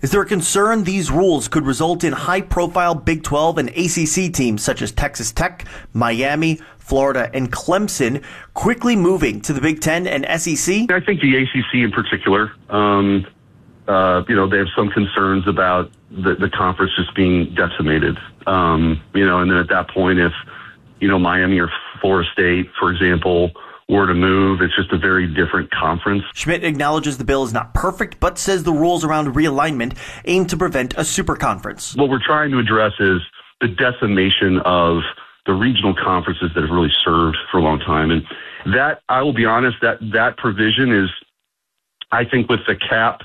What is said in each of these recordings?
Is there a concern these rules could result in high-profile Big 12 and ACC teams such as Texas Tech, Miami, Florida, and Clemson quickly moving to the Big 10 and SEC? I think the ACC in particular, they have some concerns about the conference just being decimated. And then at that point, if, Miami or Florida State, for example, were to move, it's just a very different conference. Schmidt acknowledges the bill is not perfect, but says the rules around realignment aim to prevent a super conference. What we're trying to address is the decimation of the regional conferences that have really served for a long time. And that, I will be honest, that provision is, I think with the cap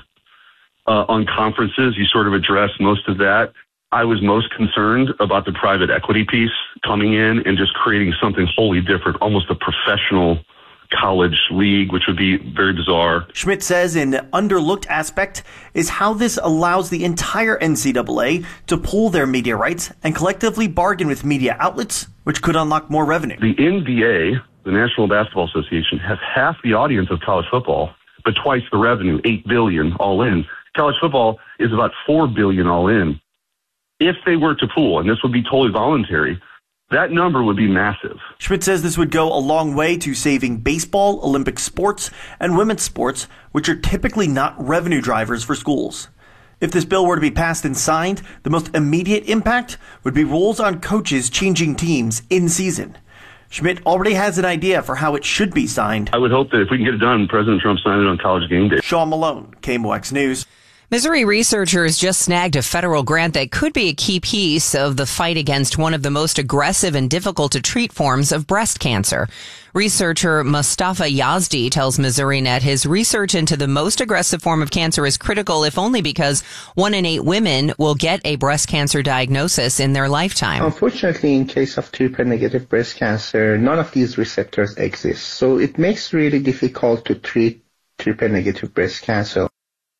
on conferences, you sort of address most of that. I was most concerned about the private equity piece coming in and just creating something wholly different, almost a professional college league, which would be very bizarre. Schmidt says an underlooked aspect is how this allows the entire NCAA to pool their media rights and collectively bargain with media outlets, which could unlock more revenue. The NBA, the National Basketball Association, has half the audience of college football, but twice the revenue, $8 billion all in. College football is about $4 billion all in. If they were to pool, and this would be totally voluntary, that number would be massive. Schmidt says this would go a long way to saving baseball, Olympic sports, and women's sports, which are typically not revenue drivers for schools. If this bill were to be passed and signed, the most immediate impact would be rules on coaches changing teams in season. Schmidt already has an idea for how it should be signed. I would hope that if we can get it done, President Trump signed it on College Game Day. Sean Malone, KMOX News. Missouri researchers just snagged a federal grant that could be a key piece of the fight against one of the most aggressive and difficult to treat forms of breast cancer. Researcher Mustafa Yazdi tells MissouriNet his research into the most aggressive form of cancer is critical, if only because 1 in 8 women will get a breast cancer diagnosis in their lifetime. Unfortunately, in case of triple-negative breast cancer, none of these receptors exist. So it makes it really difficult to treat triple-negative breast cancer.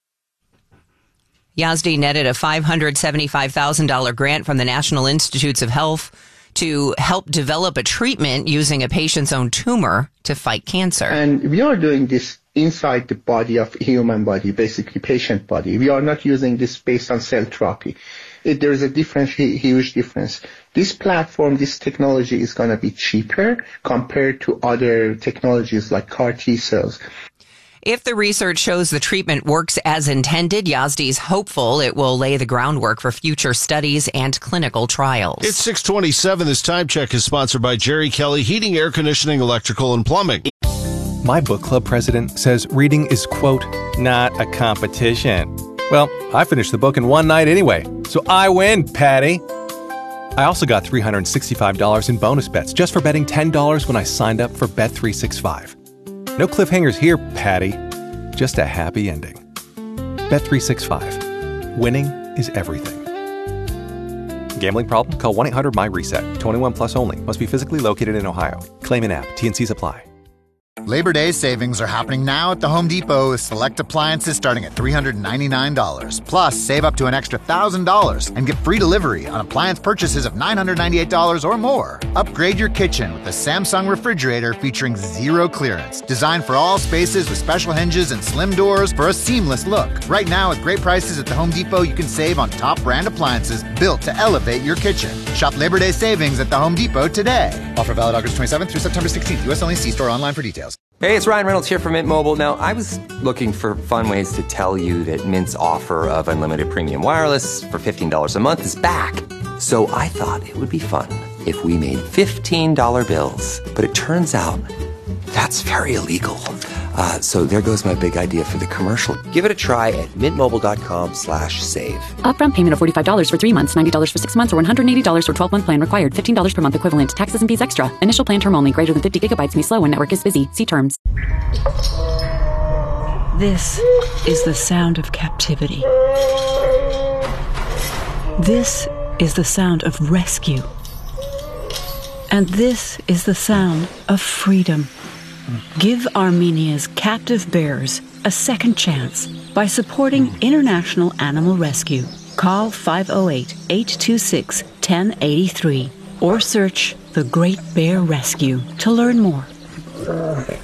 Yazdi netted a $575,000 grant from the National Institutes of Health to help develop a treatment using a patient's own tumor to fight cancer. And we are doing this inside the body of human body, basically patient body. We are not using this based on cell therapy. There is a difference, huge difference. This platform, this technology is going to be cheaper compared to other technologies like CAR T cells. If the research shows the treatment works as intended, Yazdi's hopeful it will lay the groundwork for future studies and clinical trials. It's 6:27. This time check is sponsored by Jerry Kelly Heating, Air Conditioning, Electrical, and Plumbing. My book club president says reading is, quote, not a competition. Well, I finished the book in one night anyway, so I win, Patty. I also got $365 in bonus bets just for betting $10 when I signed up for Bet365. No cliffhangers here, Patty. Just a happy ending. Bet365. Winning is everything. Gambling problem? Call 1-800-MY-RESET. 21 plus only. Must be physically located in Ohio. Claim in app. T&Cs apply. Labor Day savings are happening now at the Home Depot with select appliances starting at $399. Plus, save up to an extra $1,000 and get free delivery on appliance purchases of $998 or more. Upgrade your kitchen with the Samsung refrigerator featuring zero clearance. Designed for all spaces with special hinges and slim doors for a seamless look. Right now, with great prices at the Home Depot, you can save on top brand appliances built to elevate your kitchen. Shop Labor Day savings at the Home Depot today. Offer valid August 27th through September 16th. U.S. only. See store online for details. Hey, it's Ryan Reynolds here from Mint Mobile. Now, I was looking for fun ways to tell you that Mint's offer of unlimited premium wireless for $15 a month is back. So I thought it would be fun if we made $15 bills. But it turns out that's very illegal. So there goes my big idea for the commercial. Give it a try at mintmobile.com/save. Upfront payment of $45 for 3 months, $90 for 6 months, or $180 for 12-month plan required. $15 per month equivalent. Taxes and fees extra. Initial plan term only. Greater than 50 gigabytes may slow when network is busy. See terms. This is the sound of captivity. This is the sound of rescue. And this is the sound of freedom. Give Armenia's captive bears a second chance by supporting International Animal Rescue. Call 508-826-1083 or search The Great Bear Rescue to learn more.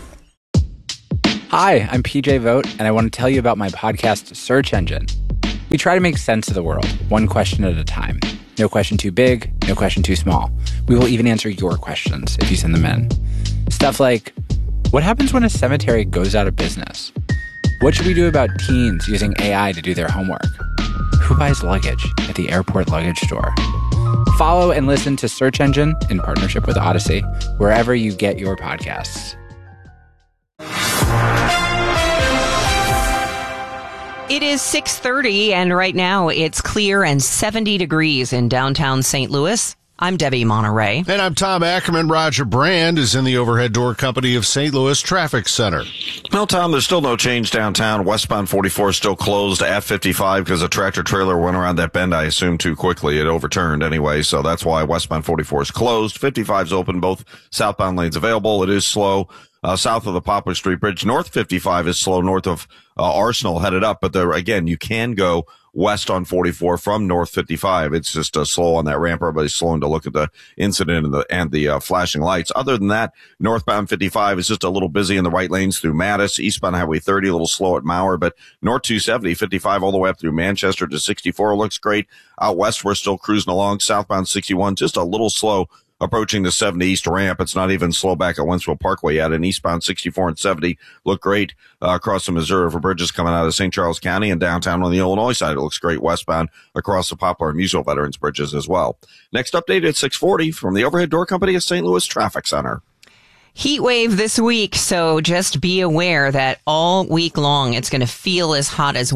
Hi, I'm PJ Vogt, and I want to tell you about my podcast, Search Engine. We try to make sense of the world, one question at a time. No question too big, no question too small. We will even answer your questions if you send them in. Stuff like, what happens when a cemetery goes out of business? What should we do about teens using AI to do their homework? Who buys luggage at the airport luggage store? Follow and listen to Search Engine in partnership with Odyssey, wherever you get your podcasts. It is 6:30, and right now it's clear and 70 degrees in downtown St. Louis. I'm Debbie Monterey. And I'm Tom Ackerman. Roger Brand is in the overhead door company of St. Louis Traffic Center. Well, Tom, there's still no change downtown. Westbound 44 is still closed at 55 because a tractor trailer went around that bend, I assume, too quickly. It overturned anyway, so that's why westbound 44 is closed. 55 is open, both southbound lanes available. It is slow. South of the Poplar Street Bridge. North 55 is slow north of Arsenal headed up. But there, again, you can go west on 44 from North 55. It's just slow on that ramp. Everybody's slowing to look at the incident and the flashing lights. Other than that, northbound 55 is just a little busy in the right lanes through Mattis. Eastbound Highway 30, a little slow at Mauer. But North 270, 55 all the way up through Manchester to 64 looks great. Out west, we're still cruising along. Southbound 61, just a little slow approaching the 70 East ramp. It's not even slow back at Wentzville Parkway yet. And eastbound 64 and 70 look great across the Missouri River bridges coming out of St. Charles County, and downtown on the Illinois side. It looks great westbound across the Poplar and Museo Veterans bridges as well. Next update at 6:40 from the overhead door company of St. Louis Traffic Center. Heat wave this week, so just be aware that all week long it's going to feel as hot as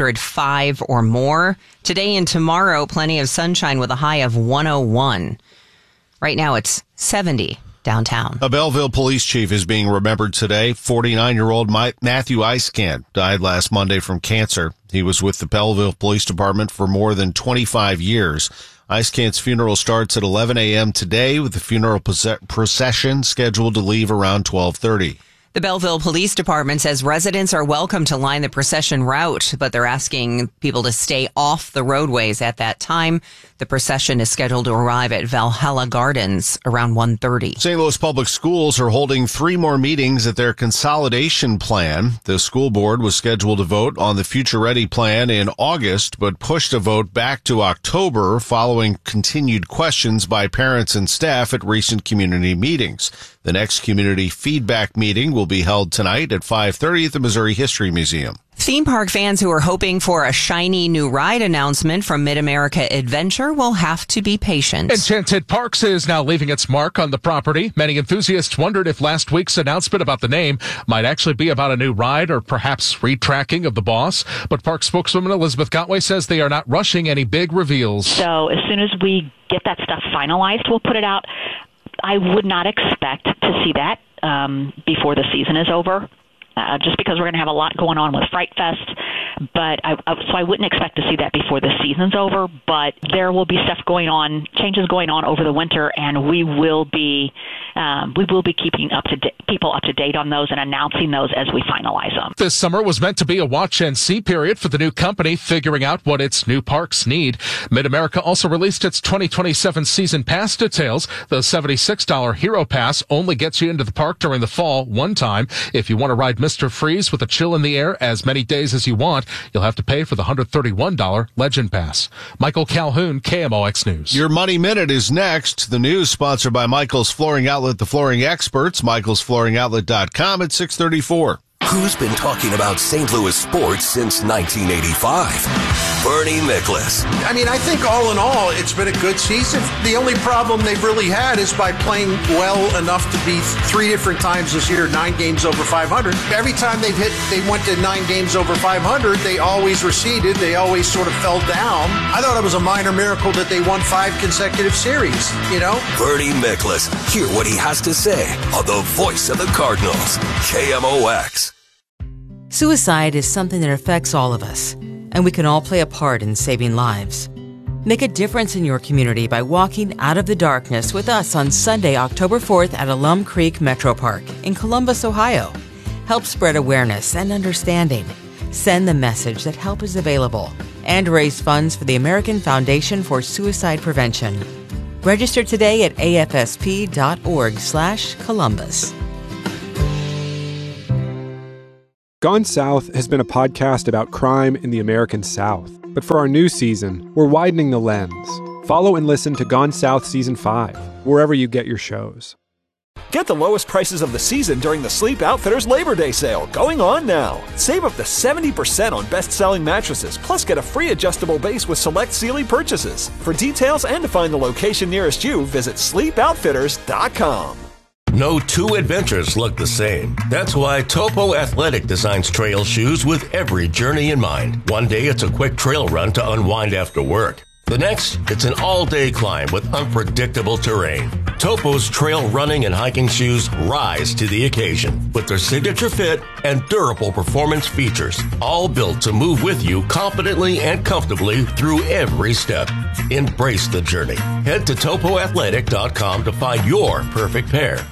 105 or more. Today and tomorrow, plenty of sunshine with a high of 101. Right now, it's 70 downtown. A Belleville police chief is being remembered today. 49-year-old Matthew Eiskamp died last Monday from cancer. He was with the Belleville Police Department for more than 25 years. Eiskamp's funeral starts at 11 a.m. today, with the funeral procession scheduled to leave around 12:30. The Belleville Police Department says residents are welcome to line the procession route, but they're asking people to stay off the roadways at that time. The procession is scheduled to arrive at Valhalla Gardens around 1:30. St. Louis Public Schools are holding 3 more meetings at their consolidation plan. The school board was scheduled to vote on the Future Ready plan in August, but pushed a vote back to October following continued questions by parents and staff at recent community meetings. The next community feedback meeting will be held tonight at 5:30 at the Missouri History Museum. Theme park fans who are hoping for a shiny new ride announcement from Mid-America Adventure will have to be patient. Enchanted Parks is now leaving its mark on the property. Many enthusiasts wondered if last week's announcement about the name might actually be about a new ride or perhaps retracking of the boss. But park spokeswoman Elizabeth Gotway says they are not rushing any big reveals. So as soon as we get that stuff finalized, we'll put it out. I would not expect to see that before the season is over. Just because we're going to have a lot going on with Fright Fest, but so I wouldn't expect to see that before the season's over. But there will be stuff going on, changes going on over the winter, and we will be keeping people up to date on those and announcing those as we finalize them. This summer was meant to be a watch and see period for the new company, figuring out what its new parks need. Mid-America also released its 2027 season pass details. The $76 Hero Pass only gets you into the park during the fall one time. If you want to ride Mr. Freeze with a chill in the air as many days as you want, you'll have to pay for the $131 Legend Pass. Michael Calhoun, KMOX News. Your Money Minute is next. The news sponsored by Michael's Flooring Outlet, the flooring experts, michaelsflooringoutlet.com at 6:34. Who's been talking about St. Louis sports since 1985? Bernie Miklasz. I mean, I think all in all, it's been a good season. The only problem they've really had is by playing well enough to be 3 different times this year, 9 games over 500. Every time they went to 9 games over 500, they always receded. They always sort of fell down. I thought it was a minor miracle that they won 5 consecutive series, you know? Bernie Miklasz. Hear what he has to say on the voice of the Cardinals, KMOX. Suicide is something that affects all of us, and we can all play a part in saving lives. Make a difference in your community by walking out of the darkness with us on Sunday, October 4th at Alum Creek Metro Park in Columbus, Ohio. Help spread awareness and understanding. Send the message that help is available and raise funds for the American Foundation for Suicide Prevention. Register today at afsp.org/Columbus. Gone South has been a podcast about crime in the American South. But for our new season, we're widening the lens. Follow and listen to Gone South Season 5, wherever you get your shows. Get the lowest prices of the season during the Sleep Outfitters Labor Day sale, going on now. Save up to 70% on best-selling mattresses, plus get a free adjustable base with select Sealy purchases. For details and to find the location nearest you, visit sleepoutfitters.com. No two adventures look the same. That's why Topo Athletic designs trail shoes with every journey in mind. One day it's a quick trail run to unwind after work. The next, it's an all-day climb with unpredictable terrain. Topo's trail running and hiking shoes rise to the occasion with their signature fit and durable performance features, all built to move with you confidently and comfortably through every step. Embrace the journey. Head to topoathletic.com to find your perfect pair.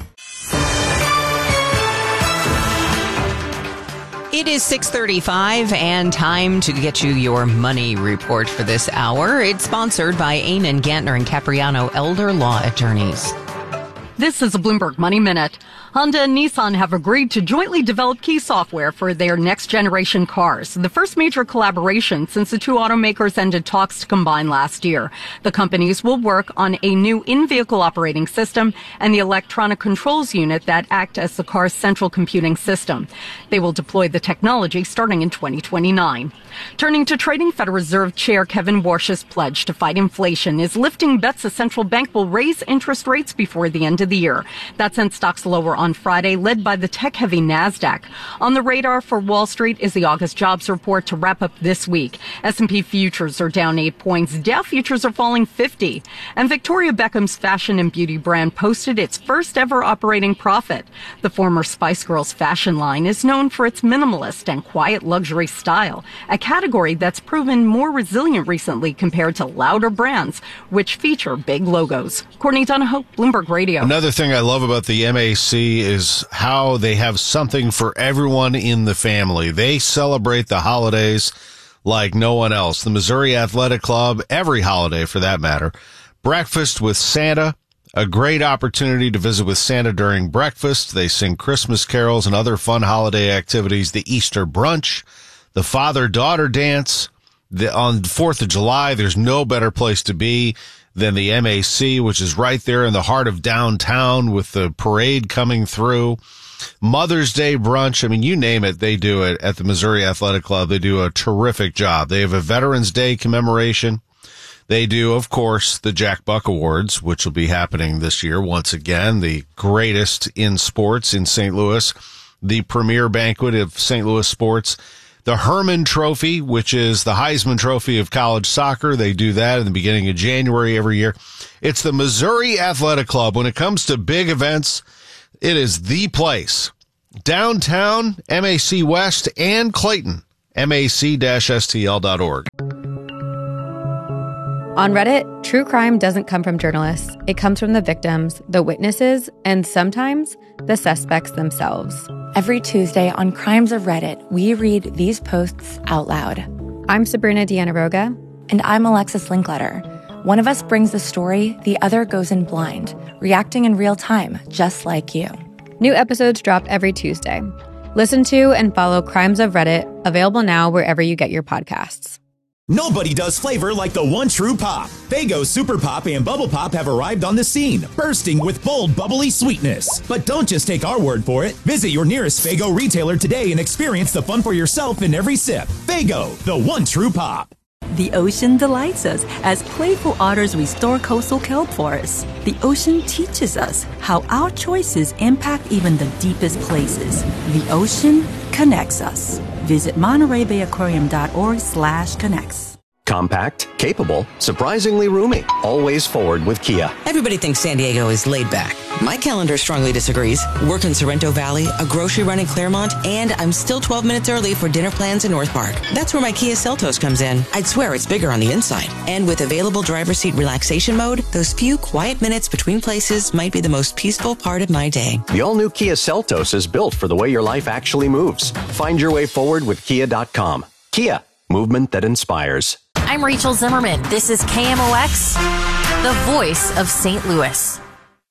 It is 6:35 and time to get you your money report for this hour. It's sponsored by Eamon, Gantner, and Capriano Elder Law Attorneys. This is a Bloomberg Money Minute. Honda and Nissan have agreed to jointly develop key software for their next-generation cars, the first major collaboration since the two automakers ended talks to combine last year. The companies will work on a new in-vehicle operating system and the electronic controls unit that act as the car's central computing system. They will deploy the technology starting in 2029. Turning to trading, Federal Reserve Chair Kevin Warsh's pledge to fight inflation is lifting bets the central bank will raise interest rates before the end of the year. That sent stocks lower on Friday, led by the tech-heavy NASDAQ. On the radar for Wall Street is the August jobs report to wrap up this week. S&P futures are down 8 points. Dow futures are falling 50. And Victoria Beckham's fashion and beauty brand posted its first ever operating profit. The former Spice Girls fashion line is known for its minimalist and quiet luxury style, a category that's proven more resilient recently compared to louder brands, which feature big logos. Courtney Donahoe, Bloomberg Radio. Another thing I love about the MAC is how they have something for everyone in the family. They celebrate the holidays like no one else. The Missouri Athletic Club, every holiday for that matter. Breakfast with Santa, a great opportunity to visit with Santa during breakfast. They sing Christmas carols and other fun holiday activities. The Easter brunch, the father-daughter dance. On 4th of July, there's no better place to be than the MAC, which is right there in the heart of downtown with the parade coming through. Mother's Day brunch, I mean, you name it, they do it at the Missouri Athletic Club. They do a terrific job. They have a Veterans Day commemoration. They do, of course, the Jack Buck Awards, which will be happening this year once again, the greatest in sports in St. Louis, the premier banquet of St. Louis sports. The Herman Trophy, which is the Heisman Trophy of college soccer. They do that in the beginning of January every year. It's the Missouri Athletic Club. When it comes to big events, it is the place. Downtown, MAC West, and Clayton, mac-stl.org. On Reddit, true crime doesn't come from journalists. It comes from the victims, the witnesses, and sometimes the suspects themselves. Every Tuesday on Crimes of Reddit, we read these posts out loud. I'm Sabrina Diana-Roga. And I'm Alexis Linkletter. One of us brings the story, the other goes in blind, reacting in real time, just like you. New episodes drop every Tuesday. Listen to and follow Crimes of Reddit, available now wherever you get your podcasts. Nobody does flavor like the one true pop. Faygo Super Pop and Bubble Pop have arrived on the scene, bursting with bold, bubbly sweetness. But don't just take our word for it. Visit your nearest Faygo retailer today and experience the fun for yourself in every sip. Faygo, the one true pop. The ocean delights us as playful otters restore coastal kelp forests. The ocean teaches us how our choices impact even the deepest places. The ocean connects us. Visit MontereyBayAquarium.org/connects. Compact, capable, surprisingly roomy. Always forward with Kia. Everybody thinks San Diego is laid back. My calendar strongly disagrees. Work in Sorrento Valley, a grocery run in Claremont, and I'm still 12 minutes early for dinner plans in North Park. That's where my Kia Seltos comes in. I'd swear it's bigger on the inside. And with available driver's seat relaxation mode, those few quiet minutes between places might be the most peaceful part of my day. The all-new Kia Seltos is built for the way your life actually moves. Find your way forward with Kia.com. Kia, movement that inspires. I'm Rachel Zimmerman. This is KMOX, the voice of St. Louis.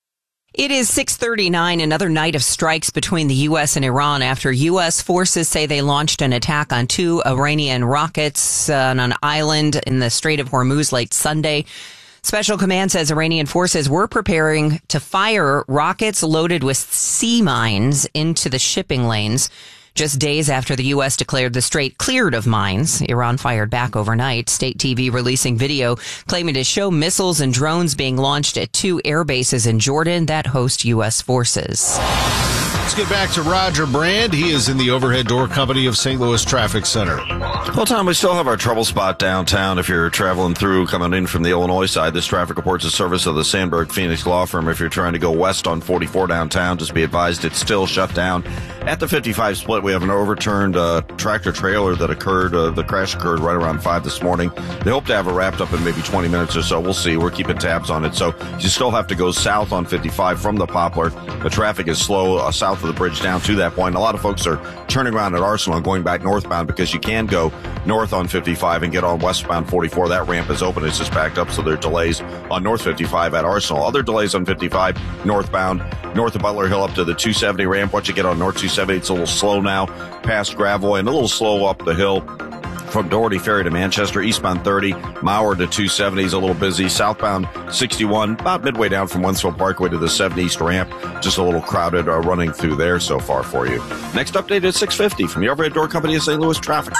It is 6:39, another night of strikes between the U.S. and Iran after U.S. forces say they launched an attack on 2 Iranian rockets on an island in the Strait of Hormuz late Sunday. Special Command says Iranian forces were preparing to fire rockets loaded with sea mines into the shipping lanes. Just days after the U.S. declared the strait cleared of mines, Iran fired back overnight. State TV releasing video claiming to show missiles and drones being launched at 2 air bases in Jordan that host U.S. forces. Let's get back to Roger Brand. He is in the Overhead Door Company of St. Louis Traffic Center. Well, Tom, we still have our trouble spot downtown. If you're traveling through, coming in from the Illinois side, this traffic reports a service of the Sandberg Phoenix Law Firm. If you're trying to go west on 44 downtown, just be advised it's still shut down. At the 55 split, we have an overturned tractor trailer that occurred. The crash occurred right around 5 this morning. They hope to have it wrapped up in maybe 20 minutes or so. We'll see. We're keeping tabs on it. So you still have to go south on 55 from the Poplar. The traffic is slow south of the bridge down to that point. A lot of folks are turning around at Arsenal and going back northbound because you can go north on 55 and get on westbound 44. That ramp is open. It's just backed up, so there are delays on North 55 at Arsenal. Other delays on 55 northbound, north of Butler Hill up to the 270 ramp. Once you get on North 270, it's a little slow now past Gravois and a little slow up the hill from Doherty Ferry to Manchester. Eastbound 30, Mauer to 270 is a little busy. Southbound 61, about midway down from Wentzville Parkway to the 7 East ramp. Just a little crowded running through there so far for you. Next update at 6:50 from the Overhead Door Company of St. Louis Traffic.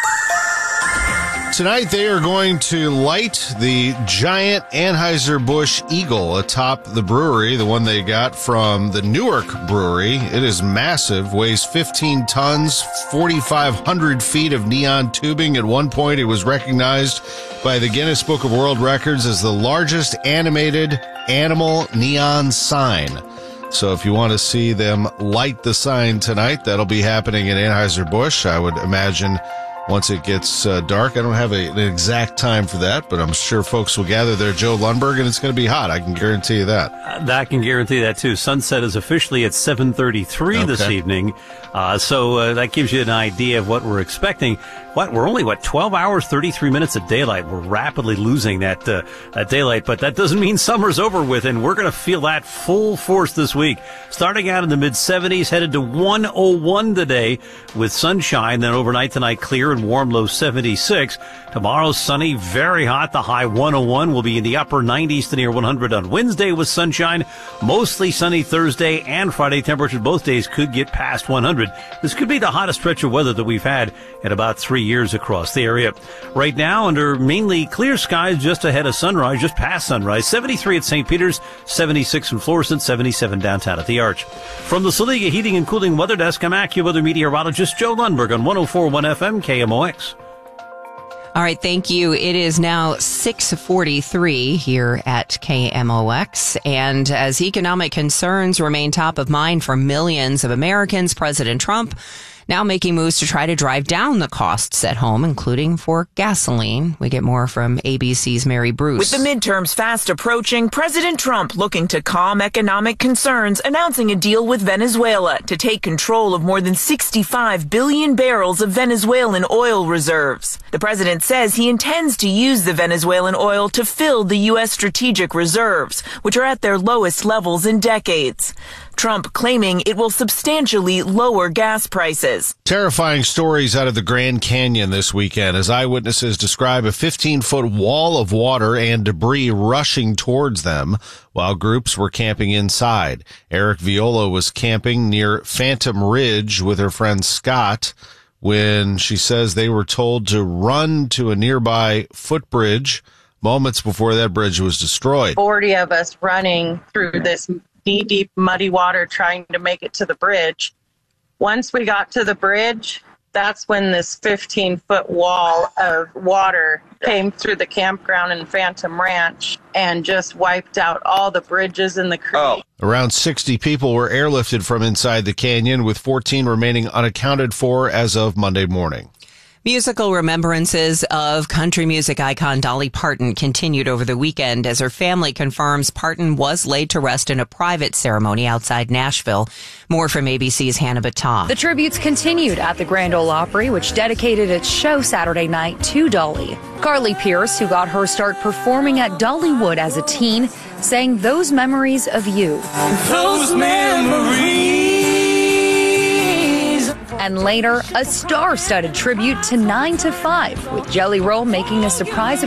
Tonight they are going to light the giant Anheuser-Busch Eagle atop the brewery, the one they got from the Newark Brewery. It is massive, weighs 15 tons, 4,500 feet of neon tubing. At one point, it was recognized by the Guinness Book of World Records as the largest animated animal neon sign. So if you want to see them light the sign tonight, that'll be happening at Anheuser-Busch, I would imagine. Once it gets dark, I don't have an exact time for that, but I'm sure folks will gather there. Joe Lundberg, and it's going to be hot. I can guarantee you that. I can guarantee that, too. Sunset is officially at 7:33 this evening, so that gives you an idea of what we're expecting. We're only, 12 hours, 33 minutes of daylight. We're rapidly losing that daylight, but that doesn't mean summer's over with, and we're going to feel that full force this week. Starting out in the mid-70s, headed to 101 today with sunshine, then overnight tonight clear and warm, low 76. Tomorrow sunny, very hot. The high 101 will be in the upper 90s to near 100 on Wednesday with sunshine. Mostly sunny Thursday and Friday. Temperatures both days could get past 100. This could be the hottest stretch of weather that we've had in about 3 years across the area. Right now, under mainly clear skies just ahead of sunrise, just past sunrise. 73 at St. Peter's, 76 in Florissant, 77 downtown at the Arch. From the Saliga Heating and Cooling Weather Desk, I'm AccuWeather meteorologist Joe Lundberg on 104.1 FM KMOX. All right, thank you. It is now 6:43 here at KMOX. And as economic concerns remain top of mind for millions of Americans, President Trump now making moves to try to drive down the costs at home, including for gasoline. We get more from ABC's Mary Bruce. With the midterms fast approaching, President Trump looking to calm economic concerns, announcing a deal with Venezuela to take control of more than 65 billion barrels of Venezuelan oil reserves. The president says he intends to use the Venezuelan oil to fill the U.S. strategic reserves, which are at their lowest levels in decades. Trump claiming it will substantially lower gas prices. Terrifying stories out of the Grand Canyon this weekend as eyewitnesses describe a 15-foot wall of water and debris rushing towards them while groups were camping inside. Eric Viola was camping near Phantom Ridge with her friend Scott when she says they were told to run to a nearby footbridge moments before that bridge was destroyed. 40 of us running through this knee-deep muddy water trying to make it to the bridge. Once we got to the bridge, that's when this 15-foot wall of water came through the campground in Phantom Ranch and just wiped out all the bridges in the creek. Around 60 people were airlifted from inside the canyon, with 14 remaining unaccounted for as of Monday morning. Musical remembrances of country music icon Dolly Parton continued over the weekend as her family confirms Parton was laid to rest in a private ceremony outside Nashville. More from ABC's Hannah Battah. The tributes continued at the Grand Ole Opry, which dedicated its show Saturday night to Dolly. Carly Pierce, who got her start performing at Dollywood as a teen, saying those memories of you. Those memories. And later, a star-studded tribute to 9 to 5, with Jelly Roll making a surprise